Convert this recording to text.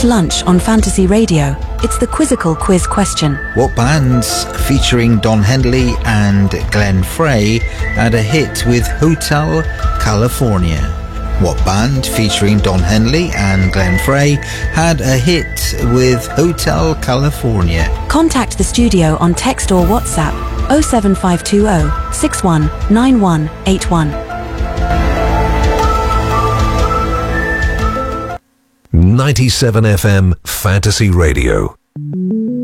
Packed Lunch on Fantasy Radio. It's the quizzical quiz question. What bands featuring Don Henley and Glenn Frey had a hit with Hotel California? What band featuring Don Henley and Glenn Frey had a hit with Hotel California? Contact the studio on text or WhatsApp 07520 619181. 97 FM Fantasy Radio.